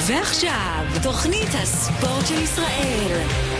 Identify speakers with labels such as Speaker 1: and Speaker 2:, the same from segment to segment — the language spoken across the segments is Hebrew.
Speaker 1: ועכשיו, תוכנית הספורט של ישראל.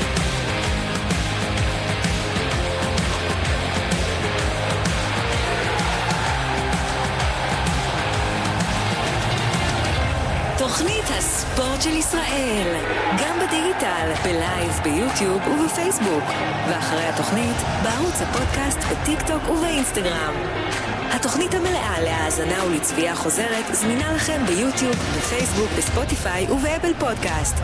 Speaker 1: תוכנית הספורט של ישראל, גם בדיגיטל, בלייב, ביוטיוב ובפייסבוק, ואחרי התוכנית, בערוץ הפודקאסט, בטיק טוק ובאינסטגרם. התוכנית המלאה להאזנה ולצפייה חוזרת זמינה לכם ביוטיוב, בפייסבוק, בספוטיפיי ובאפל פודקאסט.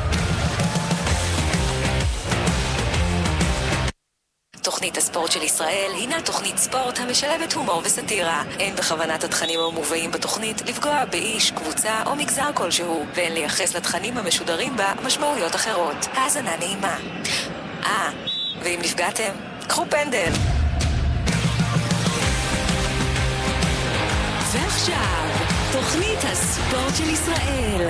Speaker 1: תוכנית הספורט של ישראל הינה תוכנית ספורט המשלבת הומור וסטירה. אין בכוונת התכנים המובאים בתוכנית לפגוע באיש, קבוצה או מגזר כלשהו, ואין לייחס לתכנים המשודרים בה משמעויות אחרות. האזנה נעימה. ואם נפגעתם, קחו פנדל. ועכשיו, תוכנית הספורט של ישראל.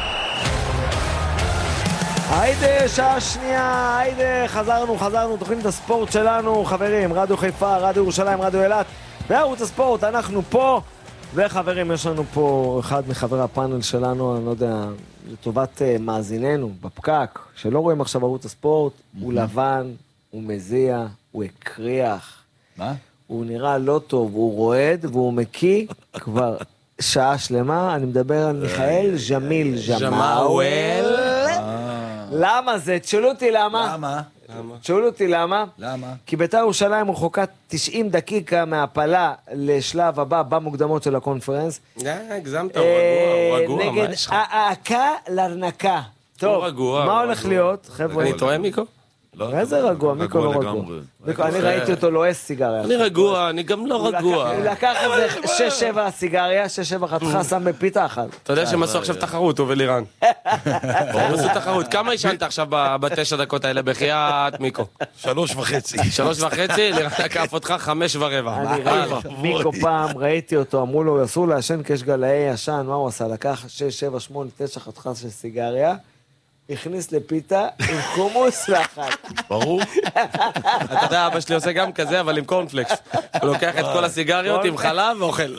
Speaker 2: היידה, שעה שנייה, היידה, חזרנו, תוכנית הספורט שלנו, חברים, רדיו חיפה, רדיו ירושלים, רדיו אילת, בערוץ הספורט, אנחנו פה, וחברים, יש לנו פה אחד מחברי הפאנל שלנו, אני לא יודע, לטובת מאזיננו, בפקק, שלא רואים עכשיו ערוץ הספורט, הוא לבן, הוא מזיע, הוא הקריח.
Speaker 3: מה?
Speaker 2: הוא נראה לא טוב, הוא רועד, והוא מקיא כבר שעה שלמה, אני מדבר על מיכאל ג'מיל ג'מאוול. למה זה? תשאלו אותי למה. תשאלו אותי למה.
Speaker 3: למה?
Speaker 2: כי בית"ר ירושלים רחוקה 90 דקיקה מהפלה לשלב הבא במוקדמות של הקונפרנס.
Speaker 4: הגזמת, הוא רגוע, מה
Speaker 2: נגד
Speaker 4: יש לך?
Speaker 2: העקה לרנקה. טוב, מה הולך להיות, חבר'ה?
Speaker 4: אני טועה, מיקו?
Speaker 2: איזה רגוע, מיקו לא רגוע. אני ראיתי אותו לועס סיגריה.
Speaker 4: אני רגוע, אני גם לא רגוע.
Speaker 2: הוא לקח איזה 6-7 סיגריה, 6-7 חתיכה, שם בפיתה אחת.
Speaker 4: אתה יודע שהם עשו עכשיו תחרות, הוא ולירן. הם עשו תחרות. כמה ישנת עכשיו ב9 דקות האלה? בחייאת, מיקו.
Speaker 5: 3.5.
Speaker 4: 3.5, לירן תקף אותך 5.25.
Speaker 2: אני ראיתי, מיקו פעם, ראיתי אותו, אמרו לו, אסור לעשן כי יש גלאי ישן, מה הוא עשה? לקח 6, 7, 8, 9 חתיכה של סיגריה, הכניס לפיתה עם חומוס ואחת.
Speaker 5: ברור.
Speaker 4: אתה יודע, אבא שלי עושה גם כזה, אבל עם קורנפלקס. הוא לוקח את כל הסיגריות עם חלב ואוכל.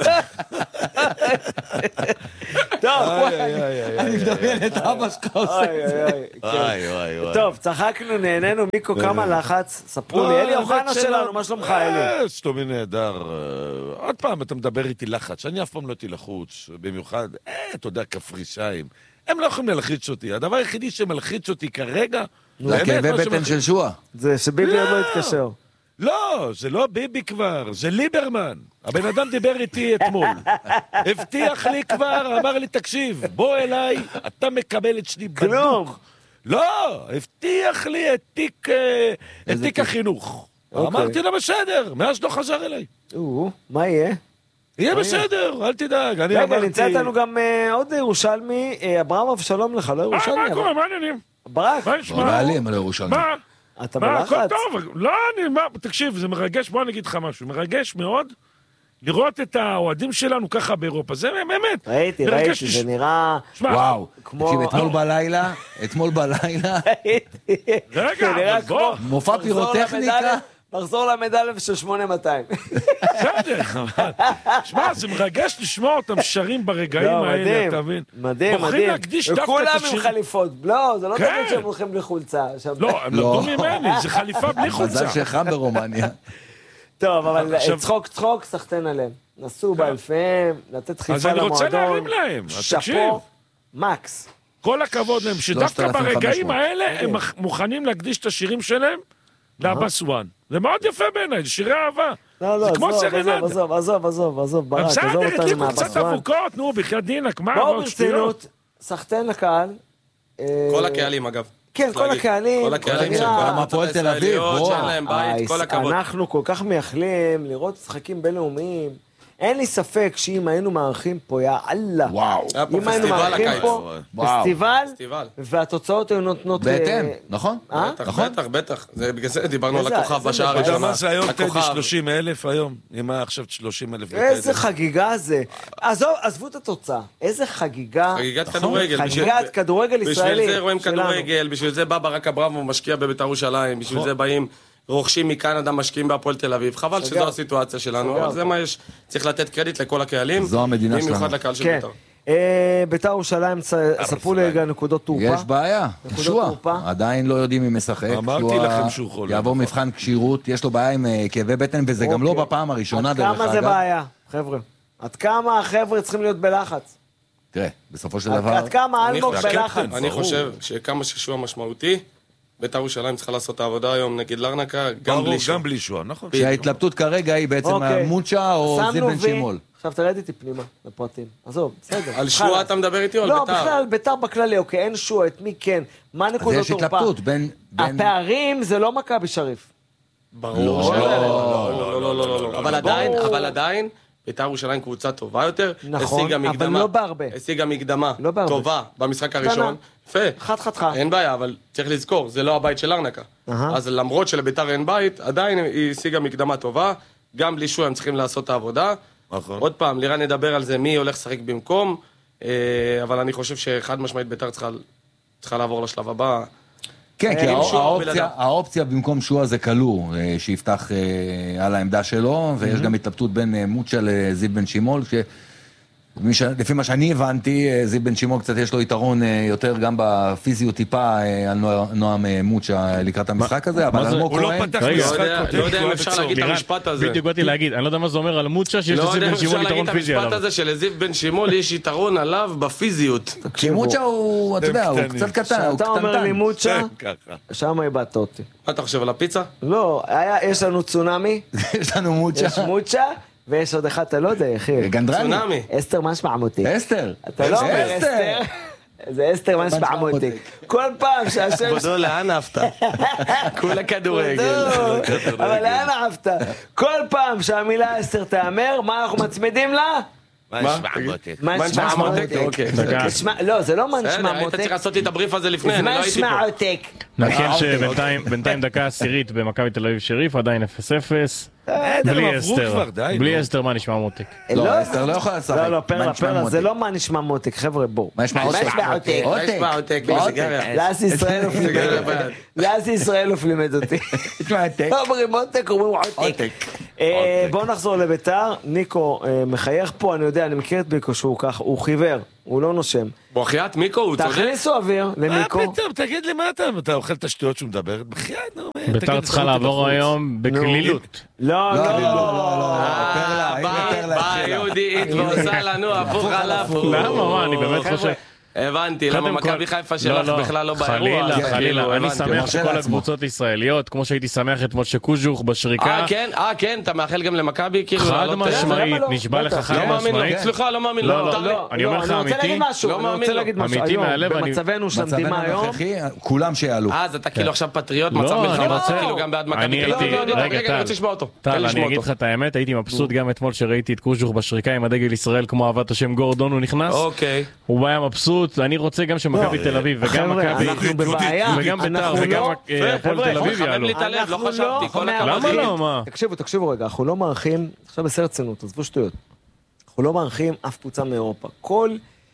Speaker 2: טוב,
Speaker 3: אני מדמיין את אבא שלך עושה את זה.
Speaker 2: טוב, צחקנו, נהנינו, מיקו, כמה לחץ? ספרו לי, אלי אוחנה שלנו, מה שלומך, אלי?
Speaker 5: שלומי נהדר. עוד פעם, אתה מדבר איתי לחץ, שאני אף פעם לא הייתי לחוץ, במיוחד, אתה יודע, כפרישיים. הם לא יכולים להלחיץ אותי. הדבר היחידי שמלחיץ אותי כרגע...
Speaker 3: זה כאבי בטן של שואה.
Speaker 2: זה שביבי עוד לא התקשר.
Speaker 5: לא, זה לא ביבי כבר, זה ליברמן. הבן אדם דיבר איתי אתמול. הבטיח לי כבר, אמר לי, תקשיב, בוא אליי, אתה מקבל את שלי בדוק. לא, הבטיח לי את תיק החינוך. אמרתי לו בסדר, מאז לא חזר אליי.
Speaker 2: מה יהיה?
Speaker 5: יהיה בסדר, אל תדאג.
Speaker 2: רגע, נמצא איתנו גם עוד ירושלמי, אברהם, שלום לך, לא ירושלמי.
Speaker 6: מה קורה, מה העניינים?
Speaker 2: ברק.
Speaker 3: לא מעלים על ירושלמי.
Speaker 6: מה?
Speaker 2: אתה
Speaker 6: מה,
Speaker 2: בלחץ?
Speaker 6: הכל טוב. לא, תקשיב, זה מרגש, בוא אני אגיד לך משהו. מרגש מאוד לראות את האוהדים שלנו ככה באירופה. זה באמת.
Speaker 2: ראיתי, זה נראה...
Speaker 3: וואו, תקשיב, אתמול בלילה,
Speaker 6: רגע, בוא.
Speaker 3: מופע פירוטכניקה.
Speaker 2: מחזור למדליה של 8200.
Speaker 6: בסדר, שמע, זה מרגש לשמוע אותם שרים ברגעים האלה, אתה מבין?
Speaker 2: מדהים.
Speaker 6: בוחרים להקדיש דווקא את
Speaker 2: וכולם
Speaker 6: השיר.
Speaker 2: עם חליפות. לא, זה לא תמיד שהם הולכים בלי חולצה.
Speaker 6: לא, הם למדו ממני, זה חליפה בלי חולצה.
Speaker 3: מזל שחם ברומניה.
Speaker 2: טוב, אבל צחוק, סחטן עליהם. נסו באלפיהם, לתת חיפה
Speaker 6: אז אני
Speaker 2: למועדון.
Speaker 6: רוצה להרים להם, תקשיב.
Speaker 2: שפו, מקס.
Speaker 6: כל הכבוד להם, שדווקא ברגעים האלה הם מוכנים להקדיש את השירים שלהם לאבס וואן. זה מאוד יפה בעיניי, זה שירי אהבה.
Speaker 2: לא,
Speaker 6: זה כמו סרנדה.
Speaker 2: עזוב, ברק, עזוב
Speaker 6: בסדר,
Speaker 2: אותנו
Speaker 6: הדליקו
Speaker 2: מהאבס
Speaker 6: קצת
Speaker 2: וואן.
Speaker 6: אבוקות, נו, בחייאת דינק, מה?
Speaker 2: בואו ברצינות, סחטן לקהל.
Speaker 4: כל הקהלים, אגב.
Speaker 2: כן, כל הקהלים.
Speaker 4: כל הקהלים של
Speaker 2: כנראה,
Speaker 4: כל
Speaker 3: הפועל תל אביב, בוא.
Speaker 4: שאין להם בית, כל הכבוד.
Speaker 2: אנחנו כל כך מייחלים לראות משחקים בינלאומיים. אין לי ספק שאם היינו מארחים פה, יא אללה.
Speaker 3: וואו.
Speaker 4: היה פה
Speaker 2: אם היינו
Speaker 4: פסטיבל
Speaker 2: מארחים
Speaker 4: הקיץ.
Speaker 2: פה,
Speaker 3: וואו.
Speaker 2: פסטיבל, והתוצאות היו נותנות...
Speaker 3: בהתאם, נכון?
Speaker 4: בטח. זה בגלל זה דיברנו על
Speaker 2: איזה-
Speaker 4: הכוכב
Speaker 2: איזה
Speaker 4: בשעה
Speaker 2: מבאס.
Speaker 5: אתה יודע
Speaker 4: הראשונה.
Speaker 5: מה זה היום? טדי
Speaker 4: הכוכב.
Speaker 5: 30,000 היום? אם היה עכשיו 30,000
Speaker 2: איזה חגיגה זה. עזבו את התוצאה. איזה חגיגה.
Speaker 4: חגיגת כדורגל.
Speaker 2: חגיגת כדורגל ישראלי.
Speaker 4: בשביל זה רואים
Speaker 2: שלנו.
Speaker 4: כדורגל, בשביל זה בא ברק אברמוב משקיע בבית"ר ירושלים, בשביל זה באים רוכשים מקנדה, משקיעים בהפועל תל אביב. חבל שזו הסיטואציה שלנו, אבל זה מה יש. צריך לתת קרדיט לכל הקהלים.
Speaker 3: זו המדינה שלנו.
Speaker 4: במיוחד לקהל של
Speaker 2: כן.
Speaker 4: בית"ר.
Speaker 2: בית"ר ירושלים, ספרו לי רגע נקודות תורפה.
Speaker 3: יש בעיה, שועה. עדיין לא יודעים אם משחק.
Speaker 5: אמרתי לכם שהוא חולה.
Speaker 3: יעבור מבחן כשירות, יש לו בעיה עם כאבי בטן, וזה גם לא בפעם הראשונה דרך אגב.
Speaker 2: עד כמה זה בעיה, חבר'ה? עד כמה החבר'ה צריכים להיות בלחץ?
Speaker 3: תראה, בסופו של דבר...
Speaker 2: עד כמה אלמוג בלחץ?
Speaker 4: אני חושב שכמה ששועה משמעותי, בית"ר ירושלים צריכה לעשות את העבודה היום נגד לרנקה, גם בלי שועה.
Speaker 5: גם בלי שועה, נכון.
Speaker 3: שההתלבטות כרגע היא בעצם מוצ'ה או זיו בן שימול.
Speaker 2: עכשיו תרד איתי פנימה, לפרטים. עזוב, בסדר.
Speaker 4: על שועה אתה מדבר איתי או על
Speaker 2: לא,
Speaker 4: בית"ר?
Speaker 2: בכלל, בית"ר בכללי, אוקיי, אין שועה, את מי כן? מה נקודות
Speaker 3: אז יש
Speaker 2: תורפה?
Speaker 3: התלבטות בין...
Speaker 2: הפערים זה לא מכבי שריף.
Speaker 4: ברור. לא. אבל עדיין, בית"ר ירושלים קבוצה טובה יותר.
Speaker 2: נכון, אבל לא בהרבה.
Speaker 4: השיגה מקדמה טובה במשחק הראשון. יפה.
Speaker 2: חתך.
Speaker 4: אין בעיה, אבל צריך לזכור, זה לא הבית של ארנקה. אז למרות שלבית"ר אין בית, עדיין היא השיגה מקדמה טובה. גם בלי שועה הם צריכים לעשות את העבודה. עוד פעם, לירן נדבר על זה, מי הולך לשחק במקום, אבל אני חושב שחד משמעית בית"ר צריכה לעבור לשלב הבא.
Speaker 3: כן, כי האופציה במקום שועה זה כלוא, שיפתח על העמדה שלו, ויש גם התלבטות בין מוצ'ה לזיו בן שימול, לפי מה שאני הבנתי, זיו בן שימול קצת יש לו יתרון יותר גם בפיזיות טיפה על נועם מוצ'ה לקראת המשחק הזה, אבל אלמוג כהן...
Speaker 5: הוא לא פתח משחק.
Speaker 4: לא יודע אם אפשר להגיד את המשפט הזה.
Speaker 7: בדיוק באתי להגיד, אני לא יודע מה זה אומר על מוצ'ה, שיש לזיו בן שימול יתרון פיזי עליו.
Speaker 4: לא יודע אם אפשר להגיד את המשפט הזה שלזיו בן שימול יש יתרון עליו בפיזיות.
Speaker 3: כי מוצ'ה הוא, אתה יודע, הוא קצת קטן, הוא
Speaker 2: אתה אומר לי
Speaker 3: קטנטן.
Speaker 2: מוצ'ה, שם איבדת אותי.
Speaker 4: מה אתה חושב על הפיצה?
Speaker 2: לא, יש לנו צונאמי,
Speaker 3: יש לנו מוצ'ה.
Speaker 2: יש מוצ'ה, ויש עוד אחד, אתה לא יודע, אחי.
Speaker 3: גנדרני.
Speaker 4: צונאמי.
Speaker 2: אסתר, מה נשמע מותי?
Speaker 3: אסתר.
Speaker 2: אתה לא אומר אסתר. זה אסתר, מה נשמע מותי? כל פעם שהשם...
Speaker 4: כבודו, לאן אהבת? כולה כדורגל.
Speaker 2: אבל לאן אהבת? כל פעם שהמילה אסתר תאמר, מה אנחנו מצמידים לה?
Speaker 5: מה נשמע מותק?
Speaker 2: מה נשמע מותק? לא, זה לא מה נשמע
Speaker 4: היית
Speaker 2: מותק.
Speaker 4: צריך לעשות לי את הבריף הזה לפני, אני לא
Speaker 2: מה
Speaker 4: הייתי
Speaker 2: נשמע
Speaker 4: פה.
Speaker 2: מותק?
Speaker 7: נקל שבינתיים דקה עשירית במכבי תל אביב שריף, עדיין 0-0. בלי אסתר. בלי אסתר, מה נשמע מותק?
Speaker 3: לא, אסתר לא יכולה לשחק.
Speaker 2: לא, פרלה, זה לא מה נשמע מותק, חבר'ה, בואו.
Speaker 3: מה נשמע
Speaker 2: מותק?
Speaker 4: עותק, בסיגריה.
Speaker 2: לאס ישראלוף לימד אותי. אומרים מותק, אומרים עותק. בואו נחזור לביתר. ניקו מחייך פה, אני יודע, אני מכיר את מיקו שהוא ככה, הוא חיוור, הוא לא נושם.
Speaker 4: בוחייאת מיקו, הוא צודק.
Speaker 2: תכניסו אוויר למיקו.
Speaker 5: מה פתאום, תגיד לי מה אתה אוכל את השטויות שהוא מדבר? בחייאת, נו.
Speaker 7: בית"ר צריכה לעבור היום בקלילות.
Speaker 2: לא.
Speaker 4: בא יהודית ועושה לנו הפוך על הפוך.
Speaker 7: למה? מה, אני באמת חושב...
Speaker 4: הבנתי, למה מכבי חיפה שלך בכלל לא באירוע.
Speaker 7: חלילה, אני שמח שכל הקבוצות הישראליות, כמו שהייתי שמח את משה קוז'וך בשריקה.
Speaker 4: כן, אתה מאחל גם למכבי, כאילו...
Speaker 7: חד משמעית, נשבע לך חד משמעית.
Speaker 4: סליחה, לא מאמין,
Speaker 2: לא,
Speaker 7: אני אומר לך אמיתי,
Speaker 2: אני רוצה להגיד משהו,
Speaker 7: אמיתי מהלב,
Speaker 2: במצבנו של המדינה היום,
Speaker 3: כולם שיעלו.
Speaker 4: אז אתה כאילו עכשיו פטריוט, מצב מלחמה, כאילו גם בעד מכבי. רגע, אני רוצה לשמוע אותו.
Speaker 7: טל, אני אגיד לך את האמת, הייתי מבסוט גם אתמול שראיתי את קוז'וך בשריקה עם הדגל ישראל כמו אהבת השם גורדון, הוא נכנס. הוא היה מבסוט, אני רוצה גם שמכבי תל אביב וגם מכבי וגם בית"ר וגם הפועל תל אביב יעלו. למה לא? מה?
Speaker 2: תקשיבו רגע, אנחנו לא מערכים, עכשיו בסרט צנות, עזבו שטויות. אנחנו לא מערכים אף קבוצה מאירופה. כל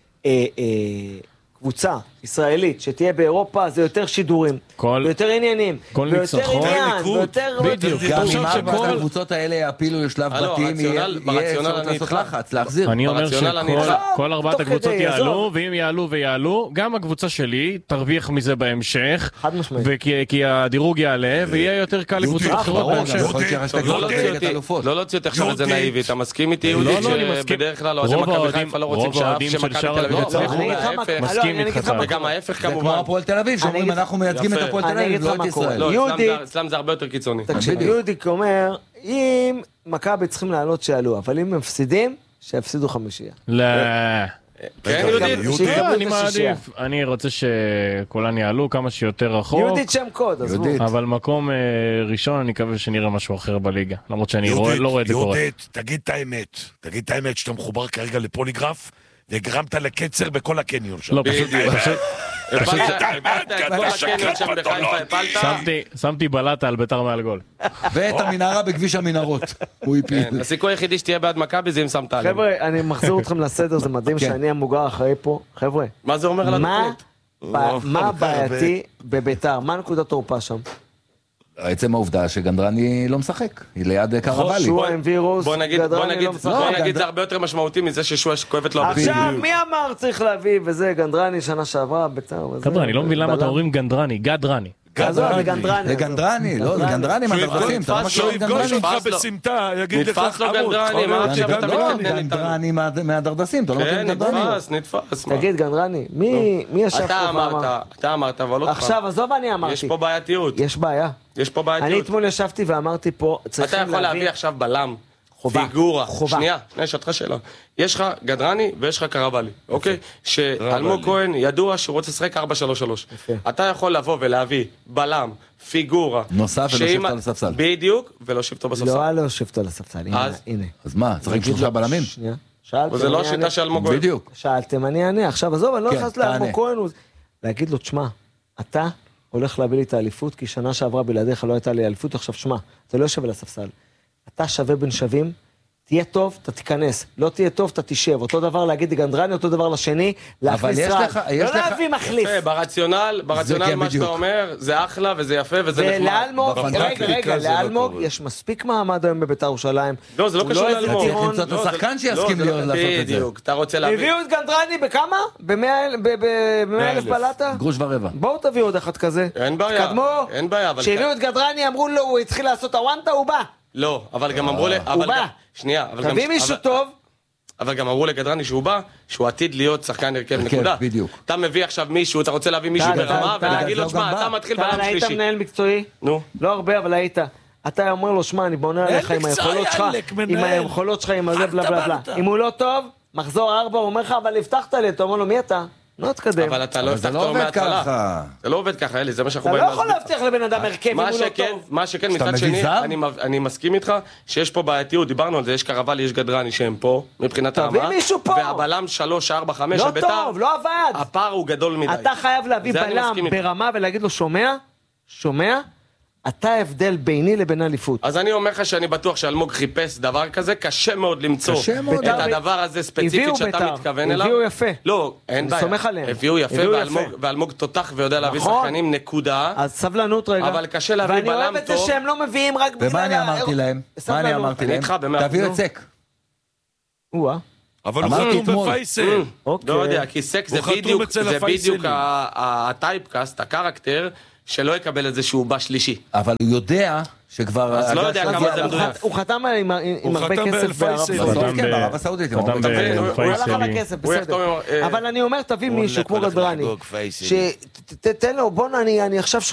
Speaker 2: קבוצה ישראלית שתהיה באירופה זה יותר שידורים, ויותר עניינים, ויותר עניין, ויותר...
Speaker 3: בדיוק, גם אם ארבע הקבוצות האלה יעפילו לשלב בתים, יהיה אפשרות לעשות לחץ, להחזיר.
Speaker 7: אני אומר שכל ארבעת הקבוצות יעלו, ואם יעלו ויעלו, גם הקבוצה שלי תרוויח מזה בהמשך, כי הדירוג יעלה, ויהיה יותר קל לקבוצות אחרות בהמשך.
Speaker 4: לא להוציא אותך עכשיו את זה נאיבי, אתה מסכים איתי יהודית שבדרך כלל אוהדי מכבי חיפה לא רוצים שמכבי תל אביב יצליחו,
Speaker 7: מסכים איתך.
Speaker 4: וגם ההפך
Speaker 3: זה
Speaker 4: כמובן.
Speaker 3: כמו הפועל תל אביב, שאומרים אנחנו מייצגים את הפועל תל אביב, לא את ישראל.
Speaker 4: לא, אצלם זה הרבה יותר קיצוני.
Speaker 2: תקשיב, יהודיק אומר, אם מכבי צריכים לעלות שעלו, אבל אם הם מפסידים, שיפסידו חמישייה.
Speaker 7: לא.
Speaker 4: כן, יהודית?
Speaker 7: אני מעדיף. אני רוצה שכולן יעלו כמה שיותר רחוק.
Speaker 2: יהודית שם קוד, עזבו.
Speaker 7: אבל מקום ראשון, אני מקווה שנראה משהו אחר בליגה. למרות שאני לא רואה את זה קורה.
Speaker 5: יהודית, תגיד את האמת שאתה מחובר כרגע לפוליגרף, וגרמת לקצר בכל הקניון שלו.
Speaker 7: לא, שמתי בלטה על בית"ר מעל גול.
Speaker 3: ואת המנהרה בכביש המנהרות. הוא הפיל.
Speaker 4: הסיכוי היחידי שתהיה בעד מכבי זה אם שמת עליהם.
Speaker 2: חבר'ה, אני מחזיר אתכם לסדר, זה מדהים שאני המוגר אחרי פה. חבר'ה,
Speaker 4: מה זה אומר על התוכנית?
Speaker 2: מה בעייתי בבית"ר? מה נקודת תורפה שם?
Speaker 3: עצם העובדה שגנדרני לא משחק, היא ליד קרבלי.
Speaker 2: שועה עם וירוס, גנדרני לא משחק.
Speaker 4: בוא נגיד זה הרבה יותר משמעותי מזה ששועה כואבת לו.
Speaker 2: עכשיו, מי אמר צריך להביא, וזה גנדרני שנה שעברה, בית"ר.
Speaker 7: גנדרני, לא מבין למה אתם אומרים גנדרני, גדרני.
Speaker 2: גנדרני.
Speaker 3: גנדרני, לא, זה גנדרני מהדרדסים, אתה לא משהו
Speaker 5: יפגוש אותך בסמטה, יגיד לך
Speaker 4: נתפס לו גנדרני, מה עכשיו אתה מתכוון?
Speaker 3: גנדרני מהדרדסים, אתה לא מכיר גנדרני?
Speaker 4: נתפס.
Speaker 2: תגיד, גנדרני, מי ישב פה ואמר?
Speaker 4: אתה אמרת, אבל עוד פעם.
Speaker 2: עכשיו, עזוב אני אמרתי.
Speaker 4: יש פה בעייתיות.
Speaker 2: יש בעיה.
Speaker 4: יש פה בעייתיות.
Speaker 2: אני אתמול ישבתי ואמרתי פה, צריכים
Speaker 4: אתה יכול להביא עכשיו בלם. פיגורה. שנייה, יש אותך שאלה. יש לך גדרני ויש לך קרבלי, אוקיי? שאלמוג כהן ידוע שהוא רוצה לשחק 4-3-3. אתה יכול לבוא ולהביא בלם, פיגורה.
Speaker 3: נוסף ולהושיב אותו לספסל.
Speaker 4: בדיוק, ולהושיב אותו בספסל.
Speaker 2: לא להושיב אותו לספסל, הנה.
Speaker 3: אז מה, צריך 3 בלמים?
Speaker 2: שנייה.
Speaker 4: וזה לא השיטה של אלמוג כהן.
Speaker 3: בדיוק.
Speaker 2: שאלתם, אני אענה. עכשיו, עזוב, אני לא נכנס לאלמוג כהן. להגיד לו, תשמע, אתה הולך להביא לי את האליפות, כי שנה שעברה בלעדיך לא הייתה לי אליפות, עכשיו שמע, אתה לא יושב על הספסל. אתה שווה בין שווים, תהיה טוב, אתה תיכנס. לא תהיה טוב, אתה תשב. אותו דבר להגיד לגנדרני, אותו דבר לשני, להכניס רע. לא להביא מחליף.
Speaker 4: ברציונל מה שאתה אומר, זה אחלה וזה יפה וזה נחמד.
Speaker 2: רגע, לאלמוג יש מספיק מעמד היום בבית"ר ירושלים.
Speaker 4: לא, זה לא קשור לאלמוג.
Speaker 3: צריך למצוא את השחקן שיסכים לעשות את זה.
Speaker 4: בדיוק, אתה רוצה להביא.
Speaker 2: הביאו את גנדרני בכמה? ב-100,000 בלטה?
Speaker 3: גרוש ורבע.
Speaker 2: בואו תביאו עוד אחד כזה.
Speaker 4: אין בעיה.
Speaker 2: תקדמו.
Speaker 4: אין בעיה.
Speaker 2: שהביאו את גנדרני, אמרו לו, הוא התחיל לעשות הוואנטה, הוא בא.
Speaker 4: לא, אבל גם אמרו לי...
Speaker 2: הוא בא.
Speaker 4: שנייה,
Speaker 2: תביא מישהו טוב.
Speaker 4: אבל גם אמרו לגדרני שהוא בא, שהוא עתיד להיות שחקן הרכב נקודה.
Speaker 3: בדיוק.
Speaker 4: אתה מביא עכשיו מישהו, אתה רוצה להביא מישהו ברמה, ולהגיד לו, שמע, אתה מתחיל בלם שלישי.
Speaker 2: היית מנהל מקצועי?
Speaker 4: נו.
Speaker 2: לא הרבה, אבל היית. אתה אומר לו, שמע, אני בונה עליך עם היכולות שלך, עם הזה, בלה בלה בלה. אם הוא לא טוב, מחזור 4, הוא אומר לך, אבל הבטחת לי, אתה אומר לו, מי אתה? לא תקדם.
Speaker 4: אבל אתה לא הבטחת לו מההתחלה. זה לא עובד ככה, אלי, זה מה שאנחנו
Speaker 2: אתה
Speaker 4: באים
Speaker 2: לא יכול להבטיח לבן אדם הרכב אם הוא לא טוב.
Speaker 4: מה שכן, מצד שני, אני מסכים איתך שיש פה בעייתיות, דיברנו על זה, יש קרבלי, יש גדרני שהם פה, מבחינת הרמה.
Speaker 2: תביא מישהו פה.
Speaker 4: והבלם 3, 4, 5,
Speaker 2: לא טוב, לא עבד.
Speaker 4: הפער הוא גדול מדי.
Speaker 2: אתה חייב להביא בלם ברמה ולהגיד לו, שומע? אתה הבדל ביני לבין אליפות.
Speaker 4: אז אני אומר לך שאני בטוח שאלמוג חיפש דבר כזה, קשה מאוד למצוא את הדבר הזה ספציפית שאתה מתכוון אליו.
Speaker 2: הביאו יפה.
Speaker 4: לא, אין בעיה.
Speaker 2: סומך עליהם.
Speaker 4: הביאו יפה, ואלמוג תותח ויודע להביא שחקנים, נקודה.
Speaker 2: אז סבלנות רגע.
Speaker 4: אבל קשה להביא בלם טוב.
Speaker 2: ואני אוהב את זה שהם לא מביאים רק בגלל...
Speaker 3: ומה אני אמרתי להם? תביאו את סק.
Speaker 5: אבל הוא חתום בפייסל.
Speaker 4: לא יודע, כי סק זה בדיוק הטייפקאסט, הקרקטר, שלא יקבל את זה שהוא בא שלישי.
Speaker 3: אבל הוא יודע שכבר...
Speaker 4: אז לא יודע כמה זה מדויק.
Speaker 2: הוא חתם עם הרבה כסף
Speaker 3: בערב הסעודית.
Speaker 2: הוא הלך על הכסף, בסדר. אבל אני אומר, תביא מישהו כמו גדרני, שתתן לו, בוא אני עכשיו